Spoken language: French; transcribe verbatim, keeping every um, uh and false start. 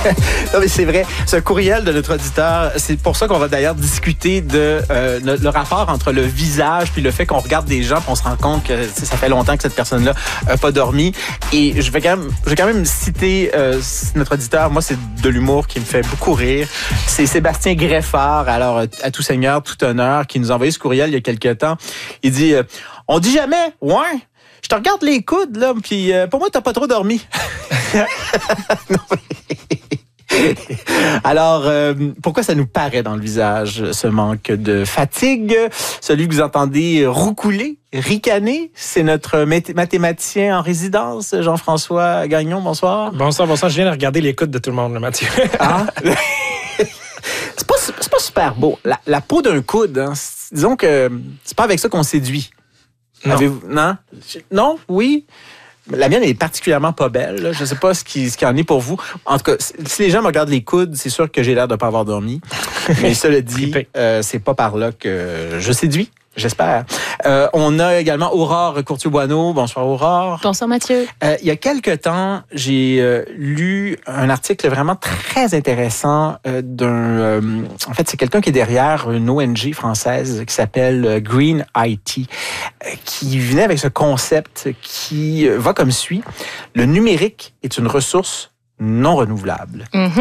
Non, mais c'est vrai. Ce courriel de notre auditeur, c'est pour ça qu'on va d'ailleurs discuter de euh, le, le rapport entre le visage puis le fait qu'on regarde des gens puis on se rend compte que ça fait longtemps que cette personne-là n'a pas dormi. Et je vais quand même, je vais quand même citer euh, notre auditeur. Moi, c'est de l'humour qui me fait beaucoup rire. C'est Sébastien Greffard, alors à tout seigneur, tout honneur, qui nous a envoyé ce courriel il y a quelques temps. Il dit euh, « On dit jamais, ouais, je te regarde les coudes, là, puis euh, pour moi, t'as pas trop dormi. » Non, mais... Alors, euh, pourquoi ça nous paraît dans le visage, ce manque de fatigue? Celui que vous entendez roucouler, ricaner, c'est notre mathématicien en résidence, Jean-François Gagnon. Bonsoir. Bonsoir, bonsoir. Je viens de regarder les coudes de tout le monde, Mathieu. Ah? C'est pas, c'est pas super beau. La, la peau d'un coude, hein, disons que c'est pas avec ça qu'on séduit. Non. Avez-vous, non? Non? Oui? La mienne est particulièrement pas belle. Là. Je ne sais pas ce qui, ce qui en est pour vous. En tout cas, si les gens me regardent les coudes, c'est sûr que j'ai l'air de ne pas avoir dormi. Mais cela dit, euh, c'est pas par là que je séduis. J'espère. Euh, on a également Aurore Courtier-Boineau. Bonsoir, Aurore. Bonsoir, Mathieu. Euh, il y a quelque temps, j'ai euh, lu un article vraiment très intéressant euh, d'un... Euh, en fait, c'est quelqu'un qui est derrière une O N G française qui s'appelle Green I T, euh, qui venait avec ce concept qui va comme suit. Le numérique est une ressource non renouvelable. Mm-hmm.